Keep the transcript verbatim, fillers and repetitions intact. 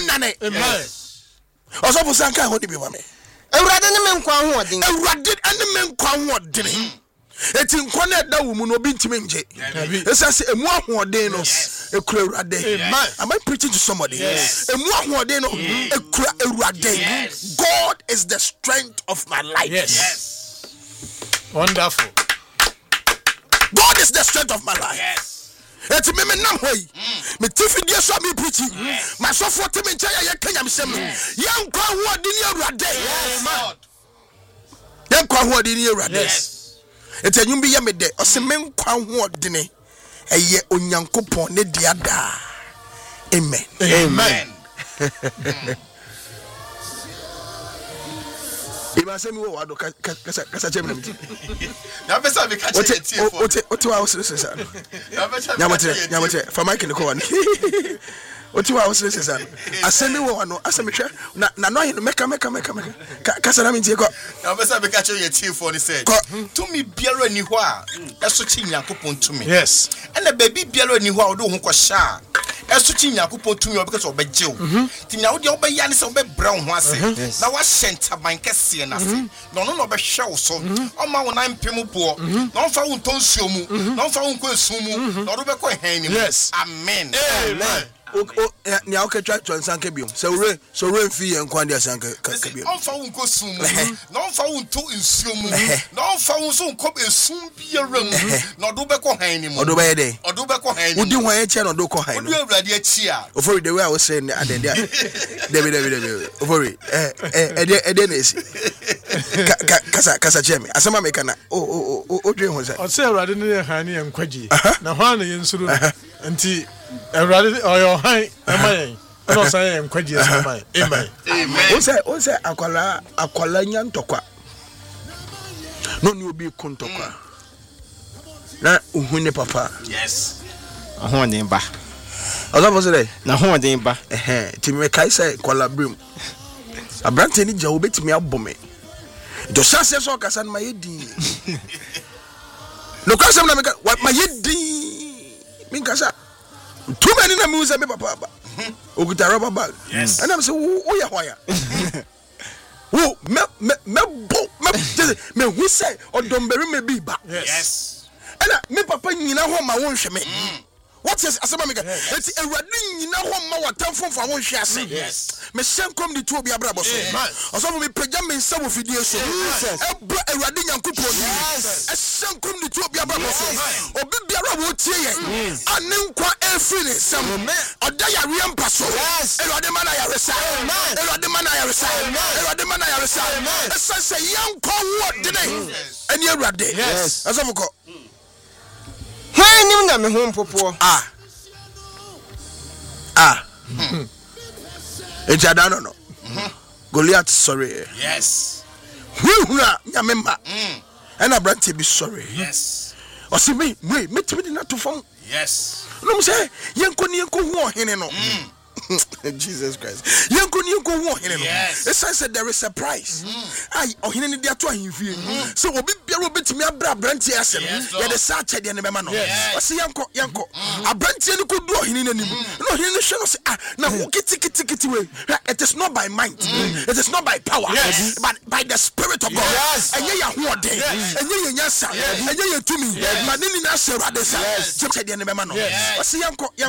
nane. Amen. Also for sanka ho di bi ma me. Ewurade ne me nkwa ho odin. Ewurade ane me nkwa ho odin. Eti nkwa na da wo mu no bi ntime nje. Esa se emu ahoɔden no ekura Ewurade. Am I preaching to somebody? Yes. Emu ahoɔden no ekura Ewurade. God is the strength of my life. Yes. Yes. Wonderful. God is the strength of my life. Yes. Eti me me nam hoyi. Me tifi dia so me preaching. My so for me ntia ya kanya me sem. Yan kwa ahoɔden Ewurade. Yes. Yan kwa ahoɔden Ewurade. Yes. Eti anyum bi ya me de. Ose me nkwa ahoɔden eye onyankopɔn ne dia da. Amen. Amen. Iba se mi wo wado kasa kasa cheme na mti. Na pesa be catch it here for. Ote ote wa osese sa. Nyamote nyamote fa mic ne ko wan. Ote wa osese sa. Asemi wo wano asemi hwe na na no hin meka meka meka meka. Kasa na mti ko. Na pesa be catch it here for ni said. To me biara ni ho a eso chi Nyankopɔn to me. Yes. And the baby biara ni ho a wo do ho ko sha. Eso chi Nyankopɔn to me because obegyew. Ti nya wo de obeya ne se obebra ho ase. Na wa hyenta ban kese na se. No no no obehwe wo so. O ma wo nan pem bo. Na onfa wo ntonsuo mu. Na onfa wo nko esu mu. Na do be ko han ni mu. Yes. Amen. Amen. O o ni a oketwa twansanka biom. So re so re mfi ye nkwan dia sanka ka biom. Onfa wo nko su mu. Na onfa wo nto nsuo mu. Na onfa wo so nko esum biara mu. Na do be ko han ni mu. Odo be ye dey. Odo be ko han ni. Udi ho ye che na do ko han no. Odo Ewurade achi a. Ofori the way I was saying adede. Debi debi debi. Ofori eh eh ede ede na esi. Kasa kasa cheme. Asema me kana. O o o odwe ho say. O say Ewurade ne han ne nkwaji. Na ho na ye nsuru. Nti Ewurade oyo han emayen. No say nkwaji asema. Amen. Amen. O say o say akwala akwala nya ntokwa. No ni obi kontokwa. Na uhune papa. Yes. Ho den ba. Ola bo say Na ho den ba. Eh ti me kai say kwala brim. Abrante ni ja obetimi abome. Do chance so kasa na mayedi. No kasa na me mayedi. Min kasa. Too many na me use me papa ba. Okuta rubber bag. Yes. And I'm say wo ya hoya. Wo me me me bo me me who say odombere me bi ba. Yes. And me papa nyina ho ma won hwe me. What is asema mega? Eti Ewurade nyina ho ma watamfo fa won hwe ase. Yes. Me shenkom di tu obi abrabo so. Oso me pagya me nsa wo fidie so. Ebra Ewurade Nyankopɔn. Yes. E shenkom di tu obi abrabo so. Obi biara wo tie ye. Ane nkwa efi ne sam. Oda ya re mpa so. Ewurade mana ya resa. Ewurade mana ya resa. Ewurade mana ya resa. Esa se yanko wo dene. Eni Ewurade. Yes. Aso mko. Hwan nim na me ho mpopo. Ah. Ah. Ejada no no. Goliath sorry. Yes. Huna nyamemba. And a brand be sorry. Yes. O see me, me, me to me not to phone. Yes. No say, yanko ni yanko ho hene no. Jesus Christ. Yanko ni yanko ho hene no. Yes. It says there is a price. Ai, o hene ni dia to ahimfie. So obi biara obetimi abra branti asem. Ya de sa che de ne bema no. O see yanko yanko. Abranti ni ko du o hene nanim. No hene no hwe no say ah, na wo kiti kiti kiti we. It is not by might. It is not by power, but by the spirit of God. Enye ya ho ode. Enye ye nyasa. Enye ye tumi. Ma ni ni na se Ewurade sa. Che de ne bema no. O see yanko